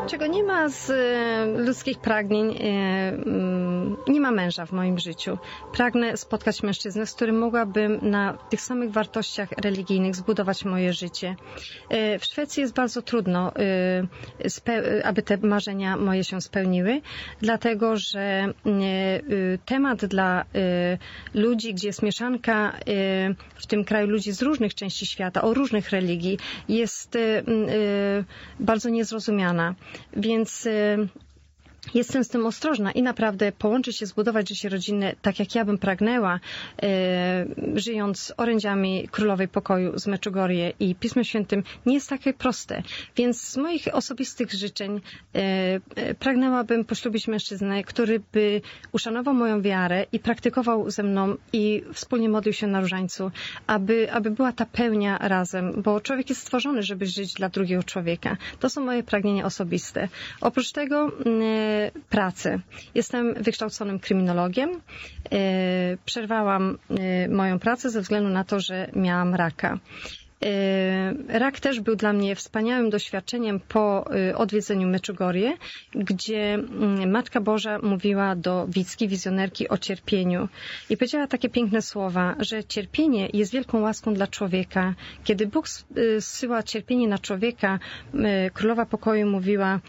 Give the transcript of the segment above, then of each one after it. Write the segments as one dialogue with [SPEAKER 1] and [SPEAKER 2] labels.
[SPEAKER 1] Czego nie ma z ludzkich pragnień, nie ma męża w moim życiu. Pragnę spotkać mężczyznę, z którym mogłabym na tych samych wartościach religijnych zbudować moje życie. W Szwecji jest bardzo trudno, aby te marzenia moje się spełniły, dlatego że temat dla ludzi, gdzie jest mieszanka w tym kraju ludzi z różnych części świata, o różnych religii, jest bardzo niezrozumiana. Więc jestem z tym ostrożna i naprawdę połączyć się, zbudować życie rodzinne tak, jak ja bym pragnęła, żyjąc orędziami Królowej Pokoju z Meczugorie i Pismem Świętym, nie jest takie proste. Więc z moich osobistych życzeń pragnęłabym poślubić mężczyznę, który by uszanował moją wiarę i praktykował ze mną i wspólnie modlił się na różańcu, aby była ta pełnia razem, bo człowiek jest stworzony, żeby żyć dla drugiego człowieka. To są moje pragnienia osobiste. Oprócz tego pracy. Jestem wykształconym kryminologiem. Przerwałam moją pracę ze względu na to, że miałam raka. Rak też był dla mnie wspaniałym doświadczeniem po odwiedzeniu Meczugorie, gdzie Matka Boża mówiła do Wicki, wizjonerki, o cierpieniu. I powiedziała takie piękne słowa, że cierpienie jest wielką łaską dla człowieka. Kiedy Bóg zsyła cierpienie na człowieka, Królowa Pokoju mówiła: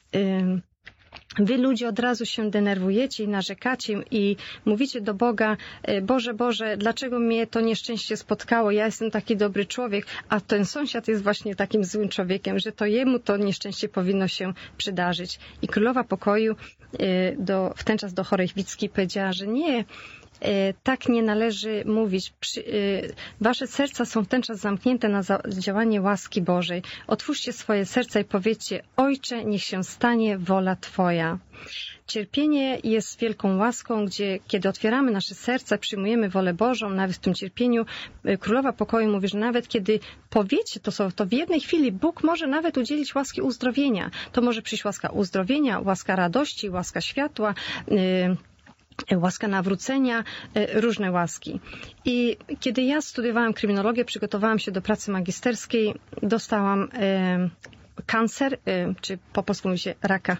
[SPEAKER 1] wy ludzie od razu się denerwujecie i narzekacie i mówicie do Boga: Boże, Boże, dlaczego mnie to nieszczęście spotkało? Ja jestem taki dobry człowiek, a ten sąsiad jest właśnie takim złym człowiekiem, że to jemu to nieszczęście powinno się przydarzyć. I Królowa Pokoju w ten czas do chorej Wicki powiedziała, że nie, tak nie należy mówić. Wasze serca są w ten czas zamknięte na działanie łaski Bożej. Otwórzcie swoje serca i powiedzcie: Ojcze, niech się stanie wola Twoja. Cierpienie jest wielką łaską, kiedy otwieramy nasze serca, przyjmujemy wolę Bożą, nawet w tym cierpieniu. Królowa Pokoju mówi, że nawet kiedy powiecie to słowo, to w jednej chwili Bóg może nawet udzielić łaski uzdrowienia. To może przyjść łaska uzdrowienia, łaska radości, łaska światła, łaska nawrócenia, różne łaski. I kiedy ja studiowałam kryminologię, przygotowałam się do pracy magisterskiej, dostałam kancer, czy po polsku mówi się raka.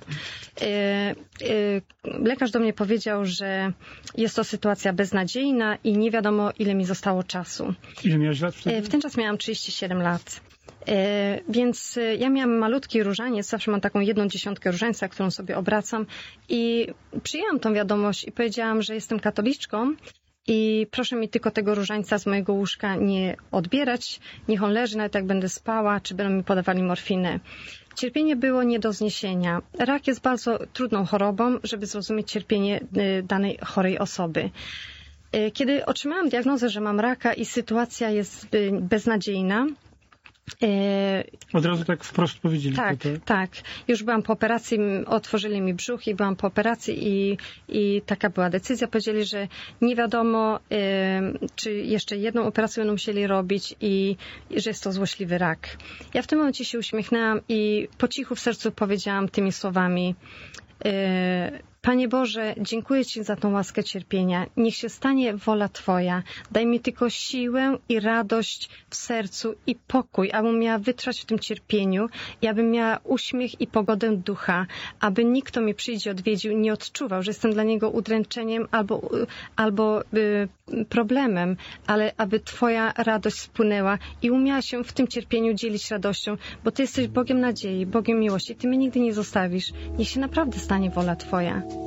[SPEAKER 1] Lekarz do mnie powiedział, że jest to sytuacja beznadziejna i nie wiadomo, ile mi zostało czasu.
[SPEAKER 2] Ile miałeś lat wtedy?
[SPEAKER 1] W ten czas miałam 37 lat. Więc ja miałam malutki różaniec, zawsze mam taką 1/10 różańca, którą sobie obracam, i przyjęłam tą wiadomość i powiedziałam, że jestem katoliczką i proszę mi tylko tego różańca z mojego łóżka nie odbierać, niech on leży, nawet jak będę spała, czy będą mi podawali morfinę. Cierpienie było nie do zniesienia. Rak jest bardzo trudną chorobą, żeby zrozumieć cierpienie danej chorej osoby. Kiedy otrzymałam diagnozę, że mam raka i sytuacja jest beznadziejna,
[SPEAKER 2] od razu tak wprost powiedzieli.
[SPEAKER 1] Tak. Już byłam po operacji, otworzyli mi brzuch i byłam po operacji i taka była decyzja. Powiedzieli, że nie wiadomo, czy jeszcze jedną operację będą musieli robić i że jest to złośliwy rak. Ja w tym momencie się uśmiechnęłam i po cichu w sercu powiedziałam tymi słowami: Panie Boże, dziękuję Ci za tą łaskę cierpienia. Niech się stanie wola Twoja. Daj mi tylko siłę i radość w sercu i pokój, abym miała wytrwać w tym cierpieniu i abym miała uśmiech i pogodę ducha, aby nikt, kto mnie przyjdzie, odwiedził, nie odczuwał, że jestem dla niego udręczeniem albo problemem, ale aby Twoja radość spłynęła i umiała się w tym cierpieniu dzielić radością, bo Ty jesteś Bogiem nadziei, Bogiem miłości. Ty mnie nigdy nie zostawisz. Niech się naprawdę stanie wola Twoja.